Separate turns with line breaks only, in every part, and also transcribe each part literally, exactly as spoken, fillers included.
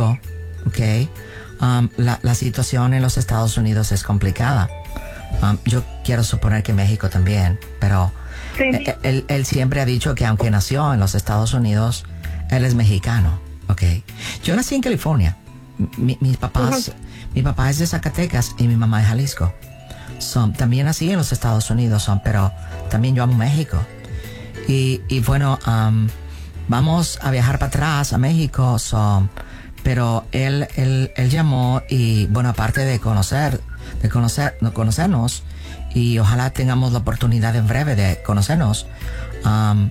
México, ok, um, la, la situación en los Estados Unidos es complicada. Um, yo quiero suponer que México también, pero
Sí.
él, él, él siempre ha dicho que aunque nació en los Estados Unidos, él es mexicano, ok. Yo nací en California. Mi, mis papás, uh-huh. mi papá es de Zacatecas y mi mamá es de Jalisco. So, también nací en los Estados Unidos, so, pero también yo amo México. Y, y bueno, um, vamos a viajar para atrás a México, so, pero él, él, él llamó y bueno, aparte de conocer, de conocer, de conocernos, y ojalá tengamos la oportunidad en breve de conocernos, um,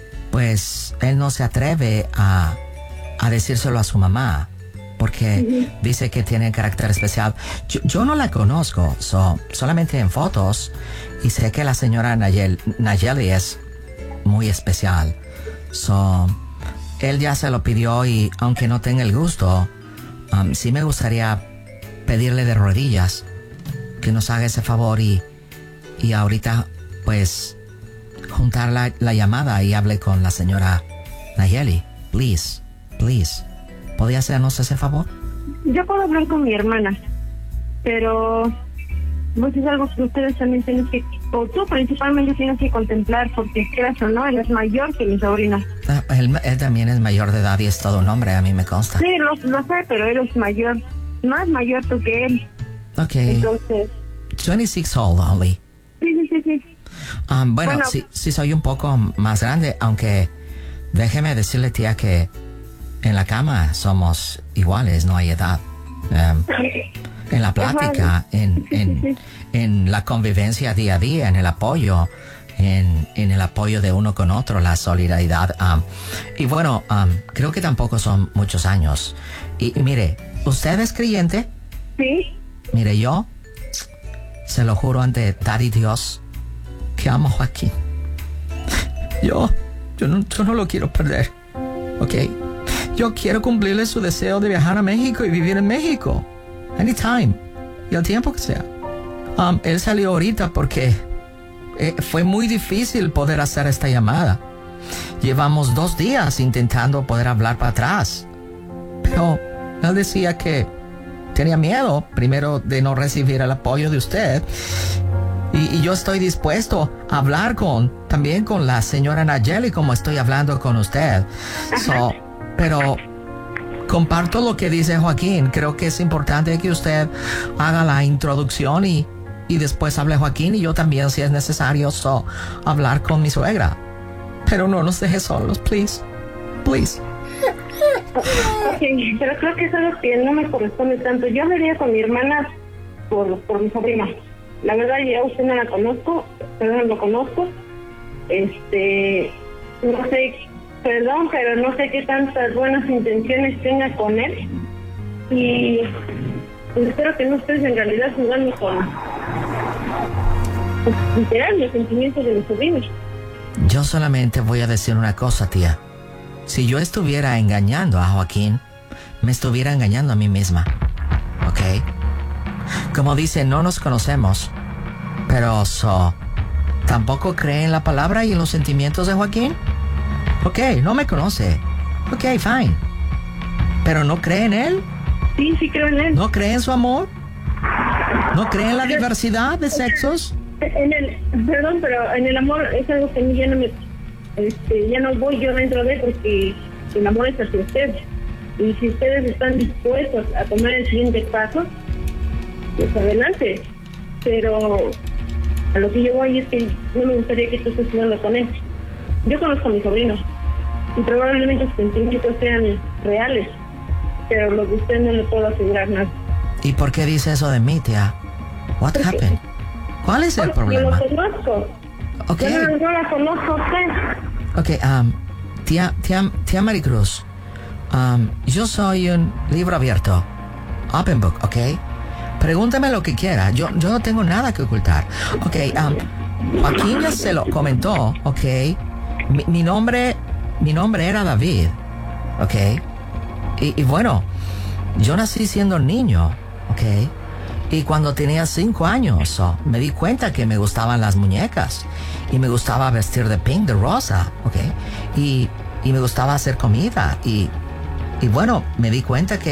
pues él no se atreve a, a decírselo a su mamá, porque uh-huh. dice que tiene carácter especial. Yo, yo no la conozco, so, solamente en fotos, y sé que la señora Nayel, Nayeli es muy especial. So, él ya se lo pidió y aunque no tenga el gusto, um, sí me gustaría pedirle de rodillas que nos haga ese favor y y ahorita pues juntar la, la llamada y hable con la señora Nayeli. Please, please. ¿Podría hacernos ese favor?
Yo puedo hablar con mi hermana, pero pues es algo que ustedes también tienen que, o tú principalmente tienes que contemplar, porque creas o no, él es mayor que mi sobrina.
Ah, él, él también es mayor de edad y es todo un hombre, a mí me consta.
Sí, lo, lo sé, pero él es mayor, más mayor tú que él.
Ok.
Entonces...
veintiséis old only.
Sí, sí, sí, sí.
Um, bueno,
bueno.
sí, sí soy un poco más grande, aunque déjeme decirle, tía, que en la cama somos iguales, no hay edad. Um, en la plática, en, en, en la convivencia día a día, en el apoyo, en, en el apoyo de uno con otro, la solidaridad. Um, y bueno, um, creo que tampoco son muchos años. Y, y mire, ¿usted es creyente?
Sí.
Mire, yo se lo juro ante Daddy Dios que amo a Joaquín. Yo, yo no, yo no lo quiero perder, ¿ok? Yo quiero cumplirle su deseo de viajar a México y vivir en México. Anytime. Y al tiempo que sea. Um, él salió ahorita porque eh, fue muy difícil poder hacer esta llamada. Llevamos dos días intentando poder hablar para atrás. Pero él decía que tenía miedo, primero, de no recibir el apoyo de usted. Y, y yo estoy dispuesto a hablar con, también con la señora Nayeli, como estoy hablando con usted. So, pero comparto lo que dice Joaquín. Creo que es importante que usted haga la introducción y, y después hable Joaquín y yo también, si es necesario, so, hablar con mi suegra. Pero no nos deje solos, please. Please.
Ok, pero creo que eso es lo que no me corresponde tanto. Yo hablaría con mi hermana por, por mi sobrina. La verdad, yo a usted no la conozco, perdón, lo conozco. Este, no sé, perdón, pero no sé qué tantas buenas intenciones tenga con él. Y pues, espero que no estés en realidad jugando con, pues, literal, los sentimientos de mi sobrina.
Yo solamente voy a decir una cosa, tía. Si yo estuviera engañando a Joaquín, me estuviera engañando a mí misma, ¿ok? Como dice, no nos conocemos, pero so, ¿tampoco cree en la palabra y en los sentimientos de Joaquín? Ok, no me conoce. Ok, fine. ¿Pero no cree en él?
Sí, sí creo en él.
¿No cree en su amor? ¿No cree en la diversidad de sexos?
En el, perdón, pero en el amor es algo que a mí ya no me... Este, ya no voy yo dentro de él porque el amor es hacia ustedes. Y si ustedes están dispuestos a tomar el siguiente paso, pues adelante. Pero a lo que yo voy es que no me gustaría que tú estés jugando con él. Yo conozco a mi sobrino y probablemente sus sentimientos sean reales, pero lo que usted no le puedo asegurar nada.
¿Y por qué dice eso de mí, tía? What
Porque,
happened? ¿Cuál es el
porque
problema?
Yo lo conozco.
Okay.
Yo no, no la conozco a usted.
Ok, um, tía, tía, tía Maricruz, um, yo soy un libro abierto, open book, ok. Pregúntame lo que quiera, yo, yo no tengo nada que ocultar. Ok, um, Joaquín ya se lo comentó, ok. Mi, mi nombre, mi nombre era David, ok. Y, y bueno, yo nací siendo niño, ok. Y cuando tenía cinco años, oh, me di cuenta que me gustaban las muñecas. Y me gustaba vestir de pink, de rosa, ¿ok? Y, y me gustaba hacer comida. Y, y bueno, me di cuenta que